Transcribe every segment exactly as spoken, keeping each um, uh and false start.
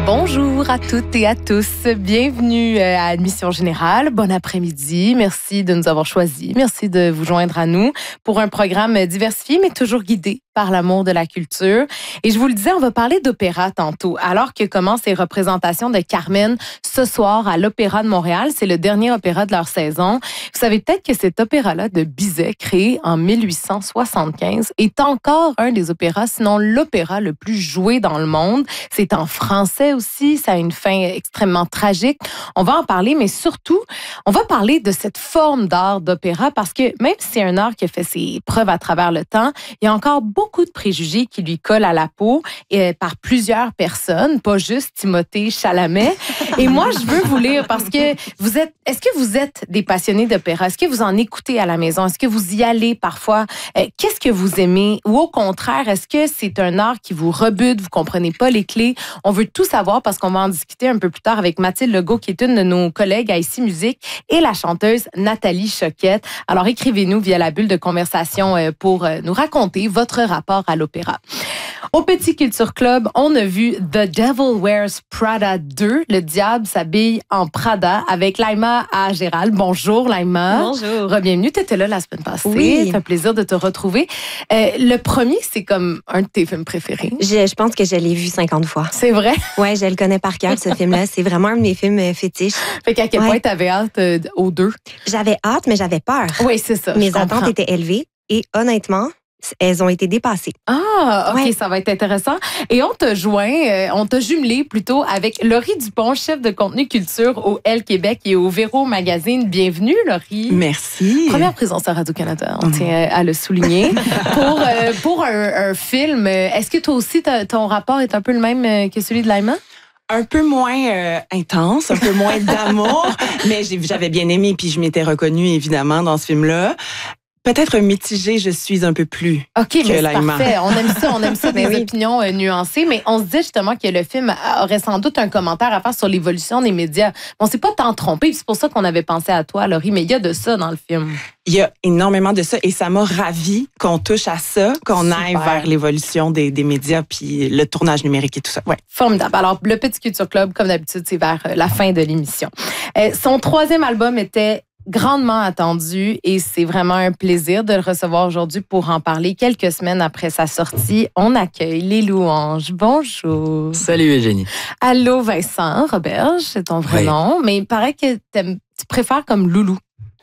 Bonjour à toutes et à tous. Bienvenue à Admission Générale. Bon après-midi. Merci de nous avoir choisis. Merci de vous joindre à nous pour un programme diversifié, mais toujours guidé par l'amour de la culture. Et je vous le disais, on va parler d'opéra tantôt. Alors que commencent les représentations de Carmen ce soir à l'Opéra de Montréal, c'est le dernier opéra de leur saison. Vous savez peut-être que cet opéra-là de Bizet, créé en mille huit cent soixante-quinze, est encore un des opéras, sinon l'opéra le plus joué dans le monde. C'est en français aussi, ça a une fin extrêmement tragique. On va en parler, mais surtout, on va parler de cette forme d'art d'opéra parce que même si c'est un art qui a fait ses preuves à travers le temps, il y a encore beaucoup de préjugés qui lui collent à la peau et par plusieurs personnes, pas juste Timothée Chalamet. Et moi, je veux vous lire parce que vous êtes, est-ce que vous êtes des passionnés d'opéra? Est-ce que vous en écoutez à la maison? Est-ce que vous y allez parfois? Euh, qu'est-ce que vous aimez? Ou au contraire, est-ce que c'est un art qui vous rebute? Vous comprenez pas les clés? On veut tout savoir parce qu'on va en discuter un peu plus tard avec Mathilde Legault, qui est une de nos collègues à Ici Musique, et la chanteuse Nathalie Choquette. Alors, écrivez-nous via la bulle de conversation pour nous raconter votre rapport à l'opéra. Au Petit Culture Club, on a vu The Devil Wears Prada deux, Le diable s'habille en Prada, avec Laïma à Gérald. Bonjour Laïma. Bonjour. Bienvenue, tu étais là la semaine passée. Oui. Ça fait plaisir de te retrouver. Euh, le premier, c'est comme un de tes films préférés. Je, je pense que je l'ai vu cinquante fois. C'est vrai? Ouais, je le connais par cœur, ce film-là. C'est vraiment un de mes films fétiches. Fait qu'à quel Ouais. point t'avais hâte euh, aux deux? J'avais hâte, mais j'avais peur. Oui, c'est ça. Mes je comprends. attentes étaient élevées et honnêtement, elles ont été dépassées. Ah, OK, Ouais. ça va être intéressant. Et on t'a joint, euh, on t'a jumelé plutôt avec Laurie Dupont, chef de contenu culture au Elle Québec et au Véro Magazine. Bienvenue, Laurie. Merci. Première présence à Radio-Canada, on tient à le souligner. pour euh, pour un, un film, euh, est-ce que toi aussi, ta- ton rapport est un peu le même euh, que celui de Laïma? Un peu moins euh, intense, un peu moins d'amour, mais j'ai- j'avais bien aimé puis je m'étais reconnue évidemment dans ce film-là. Peut-être mitigée, je suis un peu plus. OK, mais c'est Laïma. parfait. On aime ça, on aime ça, des Mais oui. opinions euh, nuancées. Mais on se dit justement que le film aurait sans doute un commentaire à faire sur l'évolution des médias. On s'est pas tant trompé, c'est pour ça qu'on avait pensé à toi, Laurie. Mais il y a de ça dans le film. Il y a énormément de ça et ça m'a ravie qu'on touche à ça, qu'on Super. aille vers l'évolution des, des médias puis le tournage numérique et tout ça. Ouais. Formidable. Alors, le Petit Culture Club, comme d'habitude, c'est vers euh, la fin de l'émission. Euh, son troisième album était grandement attendu et c'est vraiment un plaisir de le recevoir aujourd'hui pour en parler quelques semaines après sa sortie. On accueille Les Louanges. Bonjour. Salut Eugénie. Allô Vincent Roberge, c'est ton vrai Oui. nom, mais il paraît que t'aimes- tu préfères comme Loulou.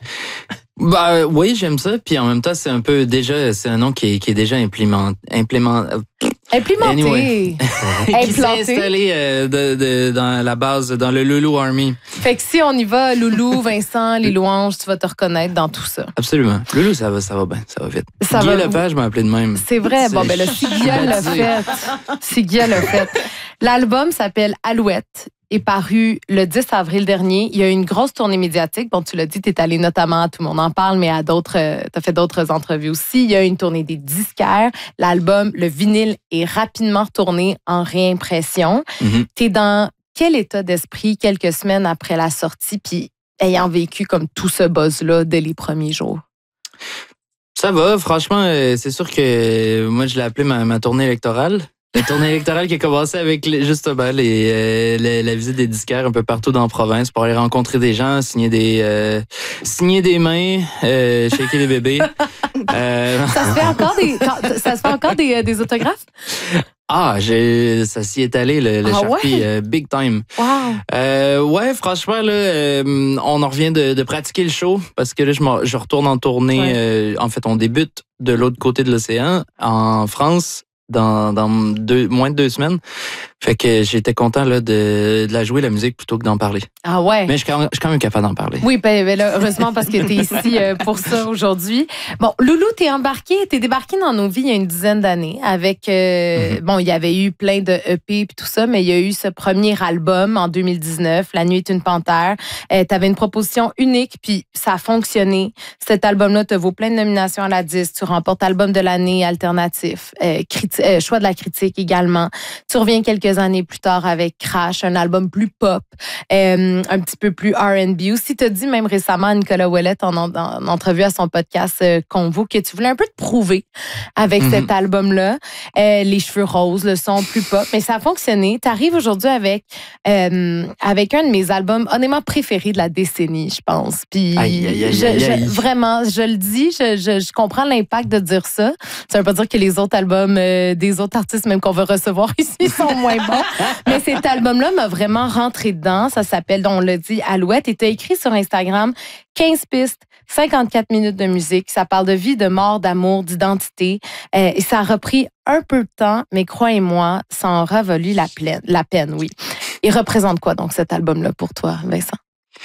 Bah euh, oui, j'aime ça. Puis en même temps, c'est un peu déjà, c'est un nom qui est, qui est déjà implément, implément, euh, Implémenté. Anyway. qui s'est Implanté. installé euh, de, de, dans la base, dans le Loulou Army. Fait que si on y va, Loulou, Vincent, Les Louanges, tu vas te reconnaître dans tout ça. Absolument. Loulou, ça va, ça va bien, ça va vite. Ça Guy va- Lepage m'a appelé de même. C'est vrai. Bon, C'est- ben là, si Guilla l'a baptisé. fait. Si Guilla l'a fait. L'album s'appelle Alouette, est paru le dix avril dernier. Il y a eu une grosse tournée médiatique. Bon, tu l'as dit, tu es allé notamment à Tout le monde en parle, mais à d'autres, tu as fait d'autres entrevues aussi. Il y a eu une tournée des disquaires. L'album, le vinyle, est rapidement retourné en réimpression. Mhm. Tu es dans quel état d'esprit quelques semaines après la sortie, puis ayant vécu comme tout ce buzz-là dès les premiers jours? Ça va, franchement, euh, c'est sûr que euh, moi, je l'ai appelé ma, ma tournée électorale. La tournée électorale qui a commencé avec les- justement les, euh, la, la visite des disquaires un peu partout dans la province pour aller rencontrer des gens, signer des euh, signer des mains, euh, shaker des bébés. Euh, Ça se fait encore des, ça se fait encore des, euh, des autographes? ah, j'ai, ça s'y est allé le, le Ah Sharpie, ouais? euh, big time. Wow! Euh, ouais, franchement là, euh, on en revient de, de pratiquer le show parce que là, je, m'en- je retourne en tournée. Ouais. euh, en fait, on débute de l'autre côté de l'océan en France. Dans, dans deux, moins de deux semaines. Fait que j'étais content là, de, de la jouer, la musique, plutôt que d'en parler. Ah ouais? Mais je suis quand même, je suis quand même capable d'en parler. Oui, ben, ben là, heureusement parce que tu es ici euh, pour ça aujourd'hui. Bon, Loulou, t'es embarqué, t'es débarqué dans nos vies il y a une dizaine d'années avec, euh, Mm-hmm. bon, il y avait eu plein de E P et tout ça, mais il y a eu ce premier album en deux mille dix-neuf, La nuit est une panthère. Euh, t'avais une proposition unique puis ça a fonctionné. Cet album-là te vaut plein de nominations à la disque. Tu remportes album de l'année alternatif, euh, criti- euh, choix de la critique également. Tu reviens quelques quelques années plus tard avec Crash, un album plus pop, euh, un petit peu plus R and B. Aussi, tu as dit même récemment à Nicolas Ouellette en, en, en entrevue à son podcast euh, Convo que tu voulais un peu te prouver avec mm-hmm. cet album-là. Euh, les cheveux roses, le son plus pop, mais ça a fonctionné. Tu arrives aujourd'hui avec, euh, avec un de mes albums honnêtement préférés de la décennie, je pense. Puis aïe, aïe, aïe, je, aïe, aïe. Je, vraiment, je le dis, je, je, je comprends l'impact de dire ça. Ça veut pas dire que les autres albums euh, des autres artistes, même qu'on va recevoir ici, sont moins bons. Mais cet album-là m'a vraiment rentré dedans. Ça s'appelle, on l'a dit, Alouette. Et tu as écrit sur Instagram quinze pistes, cinquante-quatre minutes de musique. Ça parle de vie, de mort, d'amour, d'identité. Euh, et ça a repris un peu de temps, mais croyez-moi, ça en aura valu la, plaine, la peine, oui. Il représente quoi, donc, cet album-là pour toi, Vincent?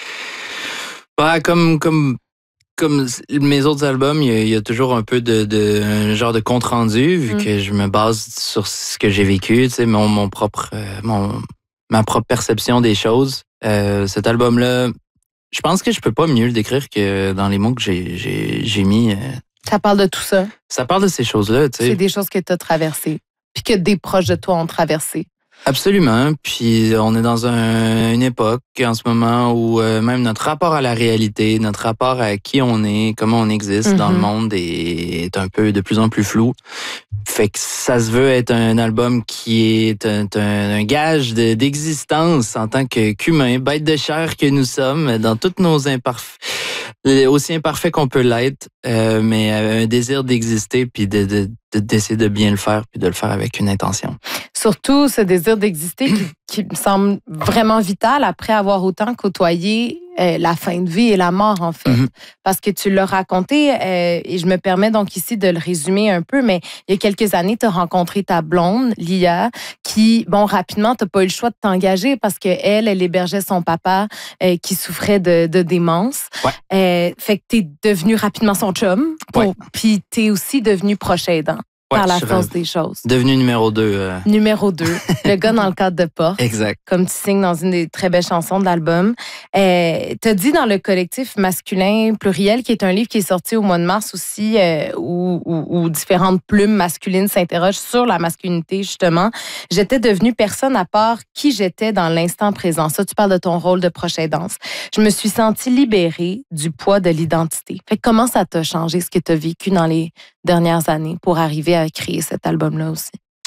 Bah, comme, comme, comme mes autres albums, il y a, il y a toujours un peu de, de un genre de compte-rendu, vu mm. que je me base sur ce que j'ai vécu, tu sais, mon, mon propre, euh, mon, ma propre perception des choses. Euh, cet album-là, je pense que je peux pas mieux le décrire que dans les mots que j'ai, j'ai, j'ai mis. Euh, ça parle de tout ça. Ça parle de ces choses-là, tu sais. C'est des choses que tu as traversées, puis que des proches de toi ont traversées. Absolument. Puis on est dans un, une époque en ce moment où euh, même notre rapport à la réalité, notre rapport à qui on est, comment on existe mm-hmm. dans le monde est, est un peu de plus en plus flou. Fait que ça se veut être un album qui est un, un, un gage de, d'existence en tant que, qu'humain, bête de chair que nous sommes, dans toutes nos imparfaits, aussi imparfaits qu'on peut l'être, euh, mais un désir d'exister puis de, de, de, d'essayer de bien le faire puis de le faire avec une intention. Surtout ce désir d'exister qui, qui me semble vraiment vital après avoir autant côtoyé euh, la fin de vie et la mort, en fait. Mm-hmm. Parce que tu l'as raconté, euh, et je me permets donc ici de le résumer un peu, mais il y a quelques années, tu as rencontré ta blonde, Lia, qui, bon, rapidement, tu n'as pas eu le choix de t'engager parce qu'elle, elle hébergeait son papa euh, qui souffrait de, de démence. Ouais. Euh, fait que tu es devenu rapidement son chum, pour, ouais. Puis tu es aussi devenu proche aidant. Ouais, par la force des choses. Devenu numéro deux. Euh... Numéro deux. Le gars dans le cadre de Porte. Exact. Comme tu signes dans une des très belles chansons de l'album. Euh, tu as dit dans le collectif masculin pluriel, qui est un livre qui est sorti au mois de mars aussi, euh, où, où, où différentes plumes masculines s'interrogent sur la masculinité, justement. J'étais devenue personne à part qui j'étais dans l'instant présent. Ça, tu parles de ton rôle de proche aidance. Je me suis sentie libérée du poids de l'identité. Fait que comment ça t'a changé, ce que tu as vécu dans les dernières années pour arriver à créer cet album-là aussi?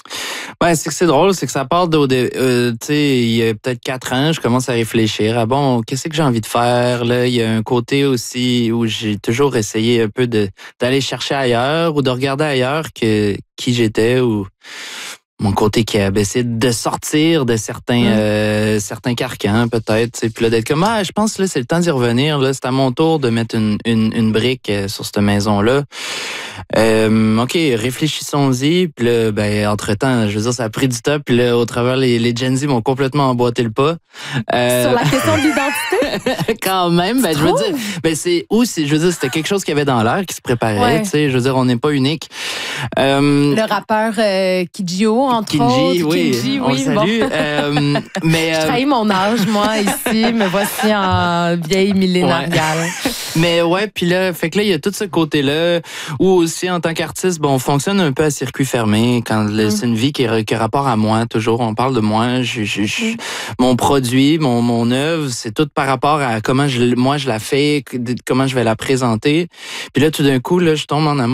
Ben, c'est que c'est drôle, c'est que ça part de, euh, tu sais, il y a peut-être quatre ans, je commence à réfléchir. Ah bon, qu'est-ce que j'ai envie de faire, là? Il y a un côté aussi où j'ai toujours essayé un peu de, d'aller chercher ailleurs ou de regarder ailleurs que qui j'étais ou mon côté qui a essayé de sortir de certains, mmh. euh, certains carcans, peut-être. Puis là, d'être comme, ah, je pense là, c'est le temps d'y revenir. Là, c'est à mon tour de mettre une, une, une brique sur cette maison-là. Euh, OK, réfléchissons-y. Puis là, ben, entre-temps, je veux dire, ça a pris du temps. Puis là, au travers, les, les Gen Z m'ont complètement emboîté le pas. Euh... Sur la question de l'identité? Quand même, ben, je veux dire, ben, c'est où, c'est, je veux dire, c'était quelque chose qu'il y avait dans l'air qui se préparait. Ouais. Tu sais, je veux dire, on n'est pas unique. Euh... Le rappeur euh, Kidjo, entre Kinji, autres. Oui, Kinji, on oui, le salue. Bon. euh, mais, je trahis mon âge, moi, ici. Me voici en vieille millénariale. Ouais. Mais ouais, puis là, fait que là, il y a tout ce côté-là où aussi, en tant qu'artiste, bon, on fonctionne un peu à circuit fermé. Quand mm. c'est une vie qui a, qui a rapport à moi, toujours, on parle de moi. Je, je, je, mm. Mon produit, mon, mon œuvre, c'est tout par rapport à comment je, moi je la fais, comment je vais la présenter. Puis là, tout d'un coup, là, je tombe en amour